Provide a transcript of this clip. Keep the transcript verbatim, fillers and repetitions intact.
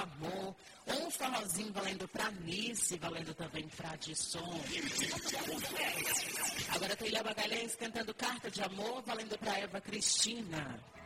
amor. Um forrozinho valendo pra Nice, valendo também pra Adson. Agora tem Léo Magalhães cantando Carta de Amor, valendo pra Eva Cristina.